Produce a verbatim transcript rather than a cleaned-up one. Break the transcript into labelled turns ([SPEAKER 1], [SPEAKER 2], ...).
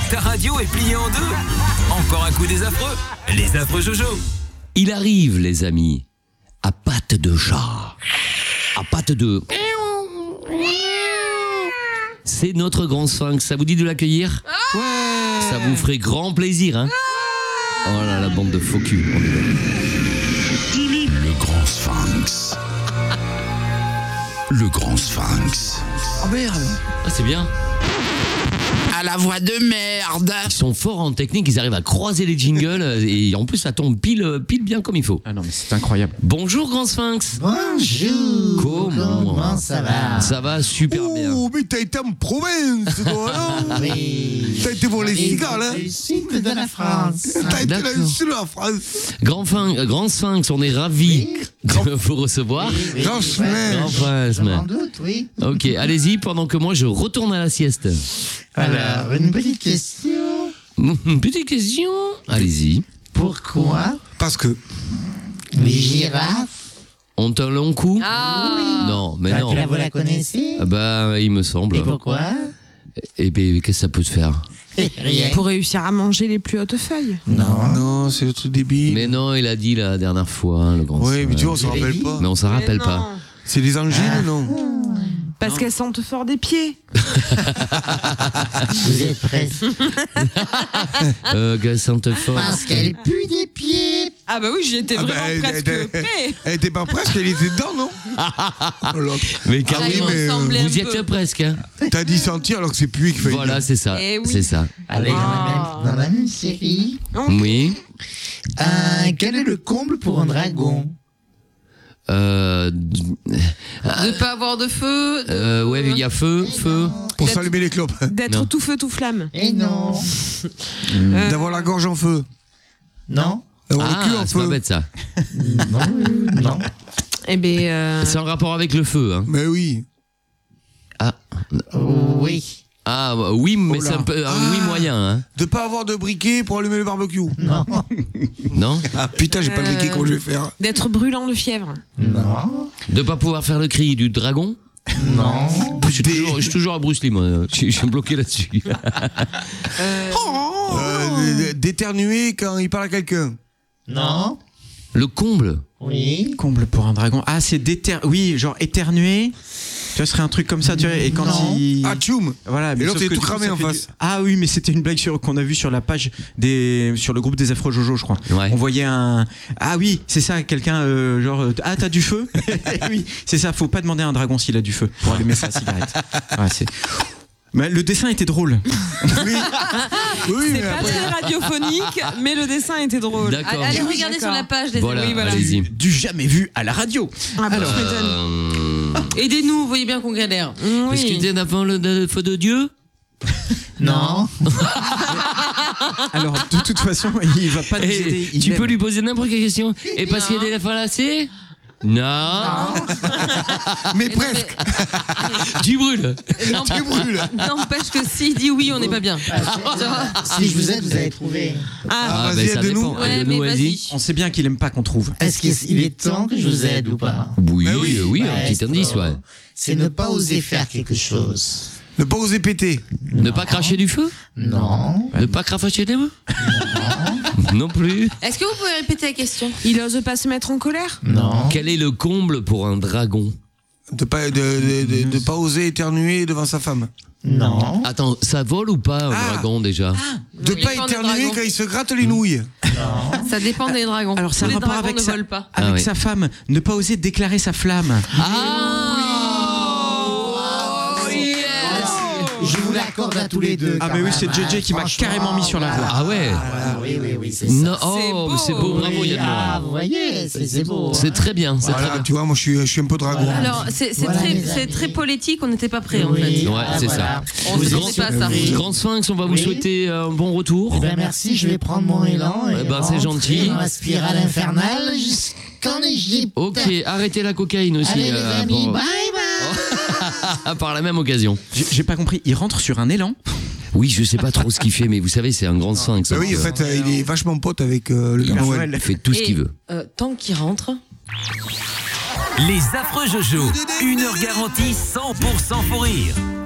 [SPEAKER 1] Ta radio est pliée en deux. Encore un coup des affreux. Les affreux Jojo.
[SPEAKER 2] Il arrive, les amis, à pattes de chat. À pattes de... C'est notre grand sphinx. Ça vous dit de l'accueillir ? Ouais. Ça vous ferait grand plaisir, hein ? Oh là, la bande de faux cul.
[SPEAKER 3] Le grand sphinx. Le grand sphinx.
[SPEAKER 2] Oh merde. Ah, c'est bien.
[SPEAKER 3] À la voix de merde.
[SPEAKER 2] Ils sont forts en technique, ils arrivent à croiser les jingles et en plus ça tombe pile, pile bien comme il faut.
[SPEAKER 4] Ah non mais c'est incroyable.
[SPEAKER 2] Bonjour grand sphinx.
[SPEAKER 5] Bonjour.
[SPEAKER 2] Comment,
[SPEAKER 5] Comment ça va?
[SPEAKER 2] Ça va super bien.
[SPEAKER 6] Oh, mais t'as été en province, toi, non?
[SPEAKER 5] Oui.
[SPEAKER 6] T'as été voir les cigales, hein?
[SPEAKER 5] Le sud de la France.
[SPEAKER 6] T'as été dans
[SPEAKER 2] D'accord.
[SPEAKER 6] le sud de la France.
[SPEAKER 2] Grand, fin, grand sphinx, on est ravis de vous recevoir.
[SPEAKER 5] Oui, oui,
[SPEAKER 6] Grand
[SPEAKER 5] oui,
[SPEAKER 6] chemin.
[SPEAKER 2] Grand
[SPEAKER 5] Je
[SPEAKER 2] sphinx.
[SPEAKER 5] m'en doute, oui.
[SPEAKER 2] Ok, allez-y pendant que moi je retourne à la sieste.
[SPEAKER 5] Alors, une petite question.
[SPEAKER 2] Une petite question. Allez-y.
[SPEAKER 5] Pourquoi
[SPEAKER 6] Parce que.
[SPEAKER 5] les girafes?
[SPEAKER 2] On t'a un long coup
[SPEAKER 7] Ah.
[SPEAKER 2] Non, mais
[SPEAKER 5] Bah,
[SPEAKER 2] non.
[SPEAKER 5] Vous la connaissez?
[SPEAKER 2] Ah bah, il me semble.
[SPEAKER 5] Et pourquoi?
[SPEAKER 2] Et ben, qu'est-ce que ça peut te faire?
[SPEAKER 5] Rien.
[SPEAKER 7] Pour réussir à manger les plus hautes feuilles.
[SPEAKER 5] Non.
[SPEAKER 6] Non, c'est le truc débile.
[SPEAKER 2] Mais non, il a dit la dernière fois, hein, le grand
[SPEAKER 6] Oui, mais tu vois, on
[SPEAKER 2] sphinx.
[SPEAKER 6] s'en rappelle pas.
[SPEAKER 2] Mais on s'en rappelle
[SPEAKER 7] Mais
[SPEAKER 2] pas.
[SPEAKER 7] non.
[SPEAKER 6] C'est les angines, non?
[SPEAKER 7] Parce qu'elles sentent fort des pieds.
[SPEAKER 5] Vous êtes presque.
[SPEAKER 2] Euh, Gassante fort.
[SPEAKER 5] Parce qu'elle pue des pieds.
[SPEAKER 7] Ah bah oui, j'y étais
[SPEAKER 6] Ah bah,
[SPEAKER 7] vraiment
[SPEAKER 6] elle-
[SPEAKER 7] presque
[SPEAKER 6] elle-
[SPEAKER 7] près.
[SPEAKER 6] Elle était pas presque, elle était dedans, non? Oh, l'autre.
[SPEAKER 2] Mais
[SPEAKER 7] Ah, il
[SPEAKER 2] carrément,
[SPEAKER 6] mais,
[SPEAKER 7] ressemblait
[SPEAKER 2] vous y
[SPEAKER 7] un
[SPEAKER 2] êtes
[SPEAKER 7] peu.
[SPEAKER 2] presque. Hein.
[SPEAKER 6] T'as dit sentir alors que c'est plus qu'il fallait
[SPEAKER 2] Voilà,
[SPEAKER 6] dire.
[SPEAKER 2] c'est ça.
[SPEAKER 7] Eh oui.
[SPEAKER 2] C'est ça.
[SPEAKER 5] Avec dans, la
[SPEAKER 7] Ah.
[SPEAKER 5] même, dans la même série.
[SPEAKER 2] Oui.
[SPEAKER 5] Euh, quel est le comble pour un dragon?
[SPEAKER 2] Euh,
[SPEAKER 7] De pas avoir de feu. de-
[SPEAKER 2] euh, ouais, il y a feu, feu.
[SPEAKER 6] Pour s'allumer les clopes.
[SPEAKER 7] D'être
[SPEAKER 2] Non.
[SPEAKER 7] tout feu, tout flamme.
[SPEAKER 5] Eh non.
[SPEAKER 7] Euh,
[SPEAKER 6] D'avoir la gorge en feu.
[SPEAKER 5] Non.
[SPEAKER 6] D'avoir le cul
[SPEAKER 2] Ah,
[SPEAKER 6] en
[SPEAKER 2] c'est pas
[SPEAKER 6] feu.
[SPEAKER 2] bête ça.
[SPEAKER 5] Non. Non.
[SPEAKER 7] Eh ben. euh,
[SPEAKER 2] C'est en rapport avec le feu. Hein.
[SPEAKER 6] Mais oui.
[SPEAKER 2] Ah,
[SPEAKER 5] Oui.
[SPEAKER 2] ah oui, mais
[SPEAKER 6] Oh là.
[SPEAKER 2] c'est un peu un oui
[SPEAKER 6] Ah.
[SPEAKER 2] moyen. Hein.
[SPEAKER 6] De pas avoir de briquet pour allumer le barbecue.
[SPEAKER 5] Non.
[SPEAKER 2] Non.
[SPEAKER 6] Ah putain, j'ai pas de briquet,
[SPEAKER 7] Euh.
[SPEAKER 6] comment je vais faire?
[SPEAKER 7] D'être brûlant de fièvre.
[SPEAKER 5] Non.
[SPEAKER 2] De pas pouvoir faire le cri du dragon.
[SPEAKER 5] Non.
[SPEAKER 2] Je suis toujours, je suis toujours à Bruce Lee, moi. Je suis, je suis bloqué là-dessus.
[SPEAKER 7] Euh,
[SPEAKER 6] Euh, d'éternuer quand il parle à quelqu'un.
[SPEAKER 5] Non.
[SPEAKER 2] Le comble.
[SPEAKER 5] Oui.
[SPEAKER 4] Comble pour un dragon. Ah c'est d'éter... Oui, genre éternuer. Tu vois, ce serait un truc comme ça, tu vois, et quand
[SPEAKER 5] Non.
[SPEAKER 4] il...
[SPEAKER 6] Ah, tchoum.
[SPEAKER 4] Voilà, mais
[SPEAKER 6] Et l'autre
[SPEAKER 4] sauf
[SPEAKER 6] est
[SPEAKER 4] que
[SPEAKER 6] tout
[SPEAKER 4] du coup,
[SPEAKER 6] cramé
[SPEAKER 4] ça
[SPEAKER 6] en
[SPEAKER 4] fait
[SPEAKER 6] face.
[SPEAKER 4] du- Ah oui, mais c'était une blague sur... qu'on a vue sur la page des... sur le groupe des affreux Jojo, je crois.
[SPEAKER 2] Ouais.
[SPEAKER 4] On voyait un... Ah oui, c'est ça, quelqu'un, euh, genre... euh, Ah, t'as du feu? Oui, c'est ça, faut pas demander à un dragon s'il a du feu pour allumer sa cigarette. Ouais, c'est... Mais le dessin était drôle.
[SPEAKER 6] Oui, oui
[SPEAKER 7] C'est
[SPEAKER 6] mais
[SPEAKER 7] pas
[SPEAKER 6] après.
[SPEAKER 7] très radiophonique, mais le dessin était drôle.
[SPEAKER 2] D'accord.
[SPEAKER 7] Allez,
[SPEAKER 2] Oui,
[SPEAKER 7] regardez sur la page des
[SPEAKER 2] Voilà,
[SPEAKER 7] oui, voilà.
[SPEAKER 2] allez-y.
[SPEAKER 4] Du jamais vu à la radio.
[SPEAKER 7] Ah bah,
[SPEAKER 4] Alors,
[SPEAKER 7] tu m'étonnes.
[SPEAKER 2] Euh,
[SPEAKER 8] Aidez-nous, vous voyez bien qu'on galère.
[SPEAKER 2] Est-ce qu'il
[SPEAKER 7] Oui.
[SPEAKER 2] était devant le, le feu de Dieu?
[SPEAKER 5] Non.
[SPEAKER 4] Alors, de toute façon, il va pas nous
[SPEAKER 2] Eh,
[SPEAKER 4] aider. Il
[SPEAKER 2] tu
[SPEAKER 4] aime.
[SPEAKER 2] peux lui poser n'importe quelle question. Et parce qu'il y a des falassés? Non.
[SPEAKER 6] Mais presque.
[SPEAKER 2] Tu brûles.
[SPEAKER 8] Non,
[SPEAKER 6] Tu brûles.
[SPEAKER 8] N'empêche que s'il dit oui, on n'est pas bien.
[SPEAKER 5] Si je vous aide, vous allez trouver.
[SPEAKER 6] Ah,
[SPEAKER 2] ben,
[SPEAKER 6] vas-y,
[SPEAKER 2] ça
[SPEAKER 6] aide-nous.
[SPEAKER 2] dépend.
[SPEAKER 8] Ouais,
[SPEAKER 2] Aide-nous,
[SPEAKER 8] mais
[SPEAKER 2] vas-y.
[SPEAKER 8] vas-y.
[SPEAKER 4] On sait bien qu'il aime pas qu'on trouve.
[SPEAKER 5] Est-ce qu'il est temps que je vous aide ou pas?
[SPEAKER 2] Oui,
[SPEAKER 6] Ben
[SPEAKER 2] oui,
[SPEAKER 6] oui.
[SPEAKER 2] oui,
[SPEAKER 5] Ouais,
[SPEAKER 2] un petit
[SPEAKER 5] c'est
[SPEAKER 2] indice,
[SPEAKER 5] pas-
[SPEAKER 2] ouais.
[SPEAKER 5] C'est ne pas oser faire quelque chose.
[SPEAKER 6] Ne pas oser péter.
[SPEAKER 2] Ne pas cracher du feu?
[SPEAKER 5] Non.
[SPEAKER 2] Ne pas crafacher des mains? Non plus.
[SPEAKER 8] Est-ce que vous pouvez répéter la question?
[SPEAKER 7] Il ose pas se mettre en colère?
[SPEAKER 5] Non.
[SPEAKER 2] Quel est le comble pour un dragon?
[SPEAKER 6] De pas, de, de, de, de pas oser éternuer devant sa femme.
[SPEAKER 5] Non.
[SPEAKER 2] Attends, ça vole ou pas un
[SPEAKER 6] Ah.
[SPEAKER 2] dragon déjà?
[SPEAKER 6] De
[SPEAKER 8] Ça
[SPEAKER 6] pas
[SPEAKER 8] dépend des
[SPEAKER 6] éternuer
[SPEAKER 8] dragons.
[SPEAKER 6] quand il se gratte les nouilles.
[SPEAKER 8] Ça dépend des dragons.
[SPEAKER 4] Alors, c'est
[SPEAKER 8] Tous
[SPEAKER 4] un
[SPEAKER 8] les
[SPEAKER 4] rapport
[SPEAKER 8] dragons
[SPEAKER 4] avec
[SPEAKER 8] ne
[SPEAKER 4] ça.
[SPEAKER 8] volent pas.
[SPEAKER 4] Avec
[SPEAKER 2] Ah oui.
[SPEAKER 4] sa femme, ne pas oser déclarer sa flamme.
[SPEAKER 2] Ah
[SPEAKER 5] Je vous l'accorde à tous les deux.
[SPEAKER 4] Ah,
[SPEAKER 5] quand
[SPEAKER 4] mais oui,
[SPEAKER 5] même,
[SPEAKER 4] c'est J J
[SPEAKER 5] hein,
[SPEAKER 4] qui m'a
[SPEAKER 5] franchement,
[SPEAKER 4] carrément mis sur la voie.
[SPEAKER 2] Ah ouais.
[SPEAKER 5] Ah, oui, oui, oui, c'est ça.
[SPEAKER 2] Non,
[SPEAKER 7] C'est
[SPEAKER 2] oh,
[SPEAKER 7] beau.
[SPEAKER 2] c'est beau, bravo
[SPEAKER 5] Oui,
[SPEAKER 2] Yann
[SPEAKER 5] ah,
[SPEAKER 2] Morin.
[SPEAKER 5] vous voyez, c'est c'est beau.
[SPEAKER 2] C'est
[SPEAKER 5] hein.
[SPEAKER 2] très bien, c'est très
[SPEAKER 6] Voilà,
[SPEAKER 2] bien.
[SPEAKER 6] tu vois, moi je suis, je suis un peu dragon.
[SPEAKER 8] Alors, c'est c'est
[SPEAKER 5] Voilà,
[SPEAKER 8] très,
[SPEAKER 5] mes
[SPEAKER 8] c'est
[SPEAKER 5] amis.
[SPEAKER 8] très politique, on n'était pas prêts en
[SPEAKER 5] Oui,
[SPEAKER 8] fait.
[SPEAKER 2] Ouais,
[SPEAKER 5] ah,
[SPEAKER 2] c'est
[SPEAKER 5] voilà.
[SPEAKER 8] On
[SPEAKER 5] Vous
[SPEAKER 8] ne
[SPEAKER 5] êtes
[SPEAKER 8] pensait pas à
[SPEAKER 5] sur-
[SPEAKER 8] ça.
[SPEAKER 5] oui.
[SPEAKER 2] Grand Sphinx, on va vous
[SPEAKER 5] Oui.
[SPEAKER 2] souhaiter un bon retour.
[SPEAKER 5] Eh ben, merci, je vais prendre mon élan.
[SPEAKER 2] Eh
[SPEAKER 5] et
[SPEAKER 2] ben, c'est
[SPEAKER 5] rentrer
[SPEAKER 2] gentil.
[SPEAKER 5] Dans la spirale infernale jusqu'en Égypte.
[SPEAKER 2] Ok, arrêtez la cocaïne aussi.
[SPEAKER 5] Allez, les
[SPEAKER 2] euh,
[SPEAKER 5] amis,
[SPEAKER 2] pour-
[SPEAKER 5] bye bye.
[SPEAKER 2] Par la même occasion.
[SPEAKER 4] J'ai j'ai pas compris, il rentre sur un élan.
[SPEAKER 2] Oui, je sais pas trop ce qu'il fait, mais vous savez, c'est un grand sphinx.
[SPEAKER 6] Bah oui, en
[SPEAKER 2] donc,
[SPEAKER 6] fait, euh, il est vachement pote avec euh, le Père Noël.
[SPEAKER 2] il fait tout ce
[SPEAKER 8] Et,
[SPEAKER 2] qu'il veut.
[SPEAKER 8] euh, tant qu'il rentre.
[SPEAKER 1] Les affreux Jojo. Une heure garantie cent pour cent pour rire.